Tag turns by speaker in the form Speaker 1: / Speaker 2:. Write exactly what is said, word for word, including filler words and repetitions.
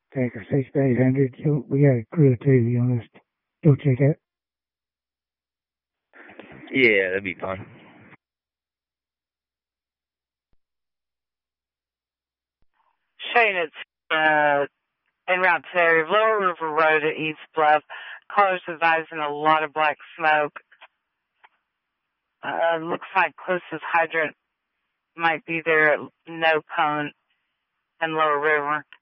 Speaker 1: Tanker six to eight hundred. So we got a crew of two. You want us to go check out?
Speaker 2: Yeah, that'd be fun.
Speaker 3: Shane, it's uh, en route to Lower River Road at East Bluff. Callers advising a lot of black smoke. Uh, looks like closest hydrant might be there at No Pone and Lower River.